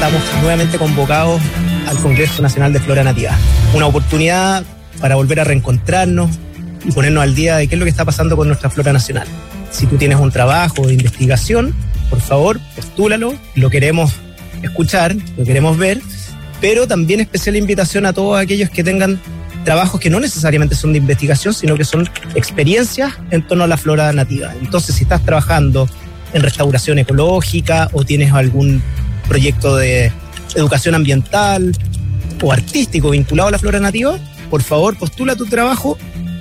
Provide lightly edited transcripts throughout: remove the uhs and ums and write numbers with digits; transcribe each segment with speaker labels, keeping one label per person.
Speaker 1: estamos nuevamente convocados al Congreso Nacional de Flora Nativa. Una oportunidad para volver a reencontrarnos y ponernos al día de qué es lo que está pasando con nuestra flora nacional. Si tú tienes un trabajo de investigación, por favor, postúlalo, lo queremos escuchar, lo queremos ver, pero también especial invitación a todos aquellos que tengan trabajos que no necesariamente son de investigación, sino que son experiencias en torno a la flora nativa. Entonces, si estás trabajando en restauración ecológica o tienes algún proyecto de educación ambiental o artístico vinculado a la flora nativa, por favor, postula tu trabajo.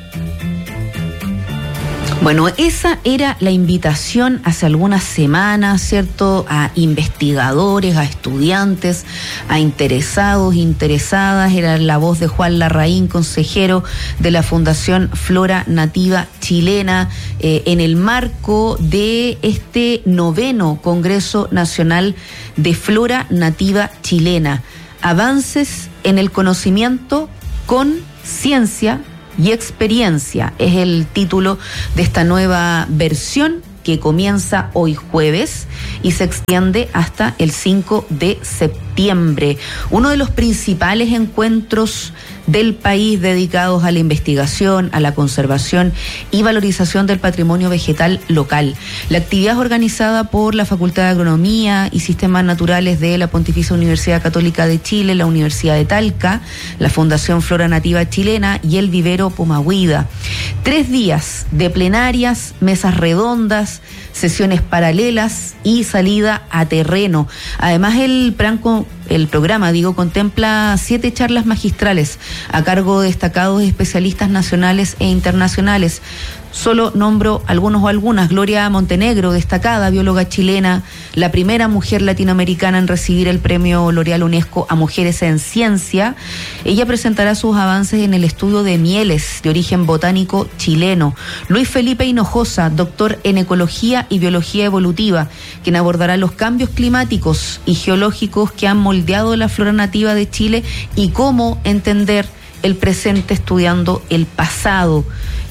Speaker 2: Bueno, esa era la invitación hace algunas semanas, ¿cierto?, a investigadores, a estudiantes, a interesados, interesadas. Era la voz de Juan Larraín, consejero de la Fundación Flora Nativa Chilena, en el marco de este 9º Congreso Nacional de Flora Nativa Chilena. Avances en el conocimiento con ciencia y experiencia es el título de esta nueva versión que comienza hoy jueves y se extiende hasta el 5 de septiembre. Uno de los principales encuentros del país dedicados a la investigación, a la conservación y valorización del patrimonio vegetal local. La actividad es organizada por la Facultad de Agronomía y Sistemas Naturales de la Pontificia Universidad Católica de Chile, la Universidad de Talca, la Fundación Flora Nativa Chilena y el Vivero Pumahuida. 3 días de plenarias, mesas redondas, sesiones paralelas y salida a terreno. Además, el programa contempla 7 charlas magistrales a cargo de destacados especialistas nacionales e internacionales. Solo nombro algunos o algunas. Gloria Montenegro, destacada bióloga chilena, la primera mujer latinoamericana en recibir el premio L'Oréal UNESCO a Mujeres en Ciencia. Ella presentará sus avances en el estudio de mieles de origen botánico chileno. Luis Felipe Hinojosa, doctor en Ecología y Biología Evolutiva, quien abordará los cambios climáticos y geológicos que han moldeado la flora nativa de Chile y cómo entender el presente estudiando el pasado.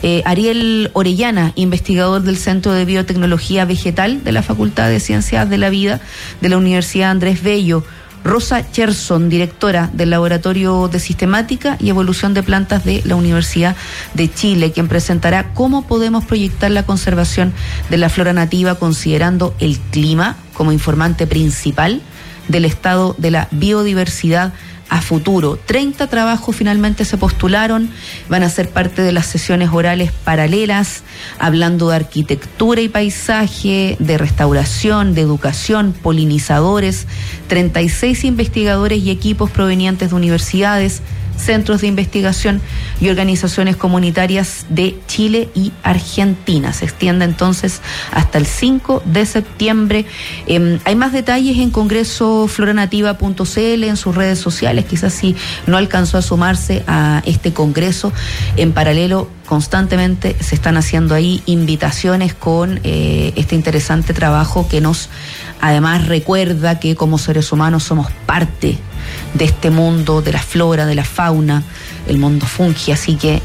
Speaker 2: Ariel Orellana, investigador del Centro de Biotecnología Vegetal de la Facultad de Ciencias de la Vida de la Universidad Andrés Bello. Rosa Cherson, directora del Laboratorio de Sistemática y Evolución de Plantas de la Universidad de Chile, quien presentará cómo podemos proyectar la conservación de la flora nativa considerando el clima como informante principal del estado de la biodiversidad a futuro. 30 trabajos finalmente se postularon, van a ser parte de las sesiones orales paralelas, hablando de arquitectura y paisaje, de restauración, de educación, polinizadores, 36 investigadores y equipos provenientes de universidades, centros de investigación y organizaciones comunitarias de Chile y Argentina. Se extiende entonces hasta el 5 de septiembre. Hay más detalles en congresofloranativa.cl, en sus redes sociales. Quizás si no alcanzó a sumarse a este congreso, en paralelo constantemente se están haciendo ahí invitaciones con este interesante trabajo que nos además recuerda que como seres humanos somos parte de este mundo, de la flora, de la fauna, el mundo fungi. Así que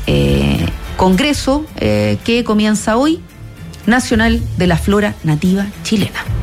Speaker 2: congreso que comienza hoy, Nacional de la Flora Nativa Chilena.